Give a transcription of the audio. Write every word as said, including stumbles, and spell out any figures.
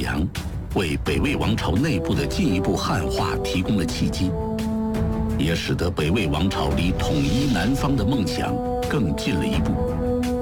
阳，为北魏王朝内部的进一步汉化提供了契机，也使得北魏王朝离统一南方的梦想更近了一步。